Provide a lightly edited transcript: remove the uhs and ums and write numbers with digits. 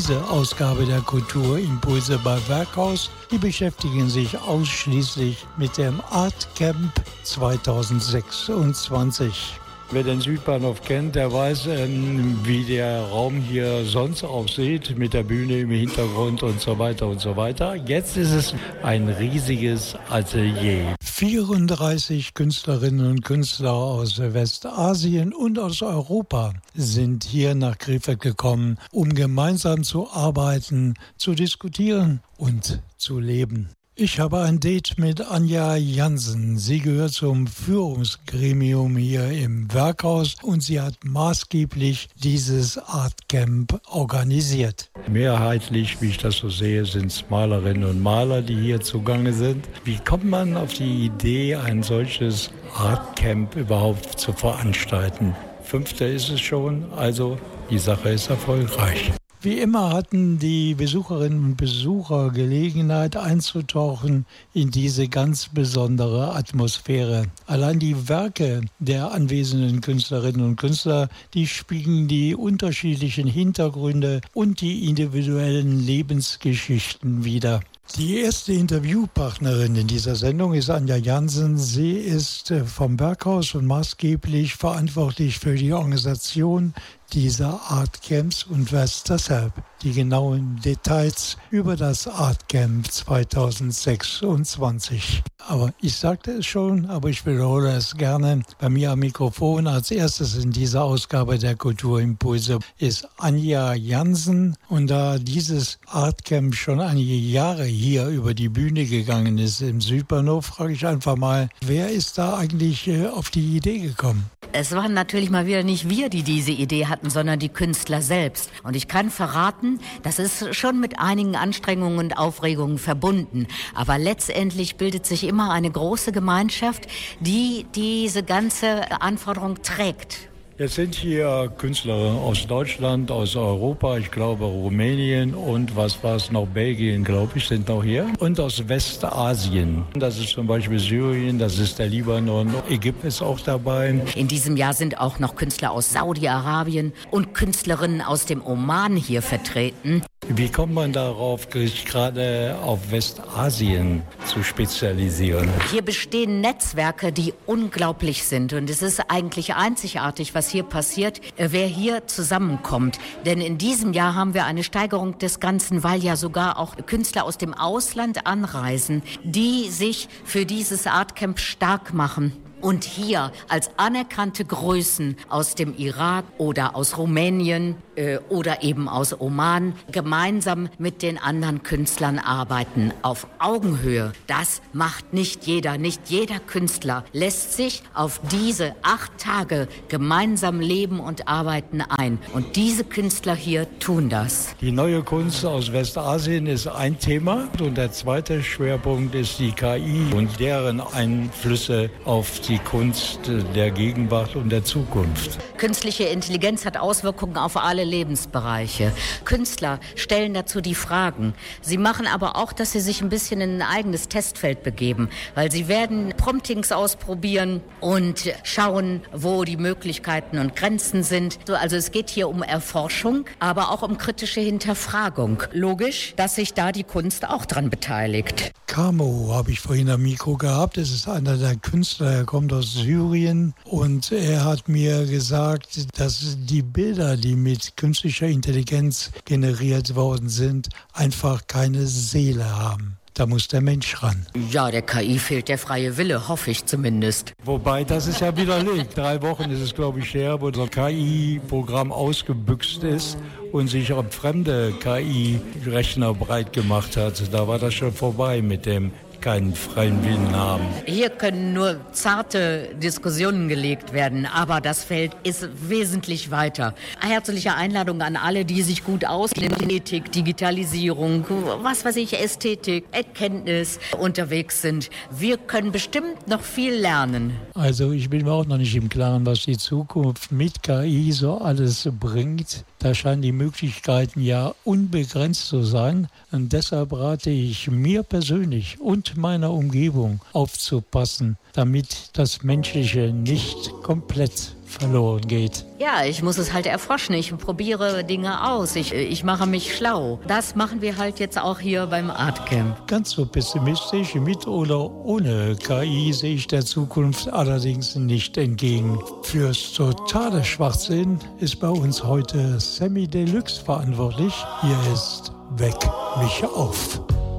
Diese Ausgabe der Kulturimpulse bei Werkhaus, die beschäftigen sich ausschließlich mit dem Art Camp 2026. Wer den Südbahnhof kennt, der weiß, wie der Raum hier sonst aussieht, mit der Bühne im Hintergrund und so weiter und so weiter. Jetzt ist es ein riesiges Atelier. 34 Künstlerinnen und Künstler aus Westasien und aus Europa sind hier nach Krefeld gekommen, um gemeinsam zu arbeiten, zu diskutieren und zu leben. Ich habe ein Date mit Anja Jansen. Sie gehört zum Führungsgremium hier im Werkhaus und sie hat maßgeblich dieses Art Camp organisiert. Mehrheitlich, wie ich das so sehe, sind es Malerinnen und Maler, die hier zugange sind. Wie kommt man auf die Idee, ein solches Art Camp überhaupt zu veranstalten? 5. ist es schon, also die Sache ist erfolgreich. Wie immer hatten die Besucherinnen und Besucher Gelegenheit einzutauchen in diese ganz besondere Atmosphäre. Allein die Werke der anwesenden Künstlerinnen und Künstler, die spiegeln die unterschiedlichen Hintergründe und die individuellen Lebensgeschichten wider. Die erste Interviewpartnerin in dieser Sendung ist Anja Jansen. Sie ist vom Werkhaus und maßgeblich verantwortlich für die Organisation dieser Art Camps und weiß deshalb die genauen Details über das Art Camp 2026. Aber ich sagte es schon, aber ich wiederhole es gerne. Bei mir am Mikrofon als erstes in dieser Ausgabe der Kulturimpulse ist Anja Jansen. Und da dieses Art Camp schon einige Jahre hier über die Bühne gegangen ist im Südbahnhof, frage ich einfach mal, wer ist da eigentlich auf die Idee gekommen? Es waren natürlich mal wieder nicht wir, die diese Idee hatten, sondern die Künstler selbst. Und ich kann verraten, das ist schon mit einigen Anstrengungen und Aufregungen verbunden. Aber letztendlich bildet sich immer eine große Gemeinschaft, die diese ganze Anforderung trägt. Jetzt sind hier Künstler aus Deutschland, aus Europa, ich glaube Rumänien und was war es noch, Belgien, glaube ich, sind noch hier. Und aus Westasien. Das ist zum Beispiel Syrien, das ist der Libanon, Ägypten ist auch dabei. In diesem Jahr sind auch noch Künstler aus Saudi-Arabien und Künstlerinnen aus dem Oman hier vertreten. Wie kommt man darauf, sich gerade auf Westasien zu spezialisieren? Hier bestehen Netzwerke, die unglaublich sind. Und es ist eigentlich einzigartig, was hier passiert, wer hier zusammenkommt. Denn in diesem Jahr haben wir eine Steigerung des Ganzen, weil ja sogar auch Künstler aus dem Ausland anreisen, die sich für dieses Art Camp stark machen. Und hier als anerkannte Größen aus dem Irak oder aus Rumänien oder eben aus Oman gemeinsam mit den anderen Künstlern arbeiten auf Augenhöhe. Das macht nicht jeder. Nicht jeder Künstler lässt sich auf diese 8 Tage gemeinsam leben und arbeiten ein. Und diese Künstler hier tun das. Die neue Kunst aus Westasien ist ein Thema. Und der zweite Schwerpunkt ist die KI und deren Einflüsse auf die Kunst der Gegenwart und der Zukunft. Künstliche Intelligenz hat Auswirkungen auf alle Lebensbereiche. Künstler stellen dazu die Fragen. Sie machen aber auch, dass sie sich ein bisschen in ein eigenes Testfeld begeben, weil sie werden Promptings ausprobieren und schauen, wo die Möglichkeiten und Grenzen sind. Also es geht hier um Erforschung, aber auch um kritische Hinterfragung. Logisch, dass sich da die Kunst auch dran beteiligt. Camo habe ich vorhin am Mikro gehabt. Es ist einer der Künstler, er kommt aus Syrien und er hat mir gesagt, dass die Bilder, die mit künstlicher Intelligenz generiert worden sind, einfach keine Seele haben. Da muss der Mensch ran. Ja, der KI fehlt der freie Wille, hoffe ich zumindest. Wobei, das ist ja widerlegt. 3 Wochen ist es, glaube ich, her, wo das KI-Programm ausgebüxt ist und sich auf fremde KI-Rechner breit gemacht hat. Da war das schon vorbei mit dem keinen freien Willen haben. Hier können nur zarte Diskussionen gelegt werden, aber das Feld ist wesentlich weiter. Herzliche Einladung an alle, die sich gut auskennen in Ethik, Digitalisierung, was weiß ich, Ästhetik, Erkenntnis unterwegs sind. Wir können bestimmt noch viel lernen. Also ich bin mir auch noch nicht im Klaren, was die Zukunft mit KI so alles bringt. Da scheinen die Möglichkeiten ja unbegrenzt zu sein. Und deshalb rate ich mir persönlich und meiner Umgebung aufzupassen, damit das Menschliche nicht komplett verloren geht. Ja, ich muss es halt erforschen. Ich probiere Dinge aus. Ich mache mich schlau. Das machen wir halt jetzt auch hier beim Artcamp. Ganz so pessimistisch, mit oder ohne KI, sehe ich der Zukunft allerdings nicht entgegen. Fürs totale Schwachsinn ist bei uns heute Sammy Deluxe verantwortlich. Hier ist Weck mich auf.